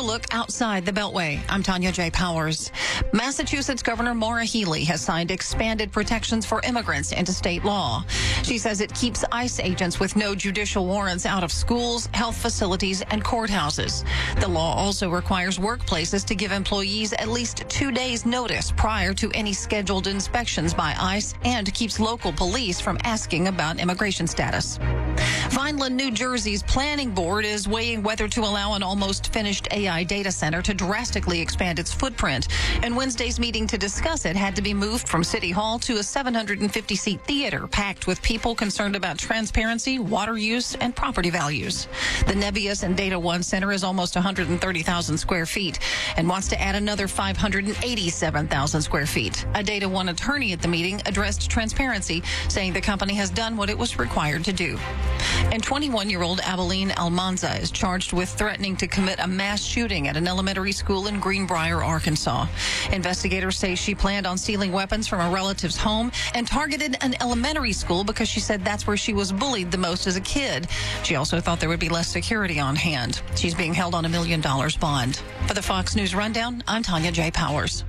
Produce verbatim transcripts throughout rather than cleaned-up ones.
look outside the Beltway. I'm Tanya J. Powers. Massachusetts Governor Maura Healey has signed expanded protections for immigrants into state law. She says it keeps ICE agents with no judicial warrants out of schools, health facilities, and courthouses. The law also requires workplaces to give employees at least two days' notice prior to any scheduled inspections by ICE and keeps local police from asking about immigration status. Vineland, New Jersey's planning board is weighing whether to allow an almost finished A I data center to drastically expand its footprint. And Wednesday's meeting to discuss it had to be moved from City Hall to a seven hundred fifty seat theater packed with people concerned about transparency, water use, and property values. The Nebius and Data One Center is almost one hundred thirty thousand square feet and wants to add another five hundred eighty-seven thousand square feet. A Data One attorney at the meeting addressed transparency, saying the company has done what it was required to do. And twenty-one-year-old Abilene Almanza is charged with threatening to commit a mass shooting at an elementary school in Greenbrier, Arkansas. Investigators say she planned on stealing weapons from a relative's home and targeted an elementary school because she said that's where she was bullied the most as a kid. She also thought there would be less security on hand. She's being held on a million dollars bond. For the Fox News Rundown, I'm Tanya J. Powers.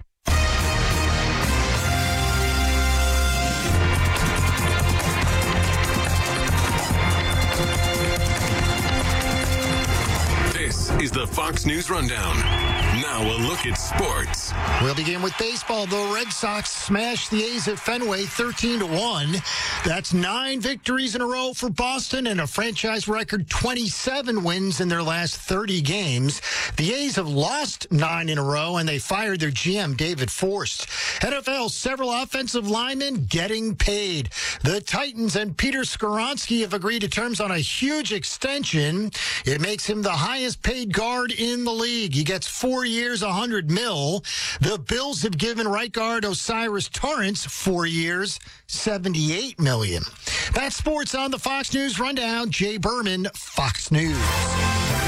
This is the Fox News Rundown. Now a look at sports. We'll begin with baseball. The Red Sox smashed the A's at Fenway thirteen to one. That's nine victories in a row for Boston and a franchise record twenty-seven wins in their last thirty games. The A's have lost nine in a row, and they fired their G M, David Forst. N F L, several offensive linemen getting paid. The Titans and Peter Skoronski have agreed to terms on a huge extension. It makes him the highest paid guard in the league. He gets four years, one hundred mil. The Bills have given right guard Osiris Torrance four years, seventy-eight million. That's sports on the Fox News Rundown. Jay Berman, Fox News.